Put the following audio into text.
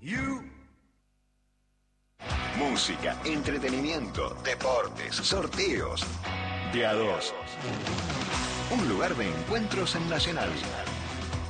Música, entretenimiento, deportes, sorteos. De a dos. Un lugar de encuentros en Nacional.